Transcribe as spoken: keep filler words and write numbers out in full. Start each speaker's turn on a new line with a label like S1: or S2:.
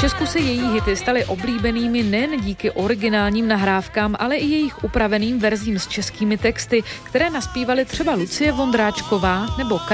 S1: Česku se její hity staly oblíbenými nejen díky originálním nahrávkám, ale i jejich upraveným verzím s českými texty, které naspívaly třeba Lucie Vondráčková nebo